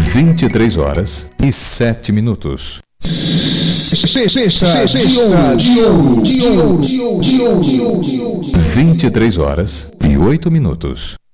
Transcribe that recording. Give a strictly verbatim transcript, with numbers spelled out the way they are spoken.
vinte e três horas e sete minutos. Sexta de ouro, de ouro, de ouro, de ouro, de ouro, de ouro. vinte e três horas e oito minutos.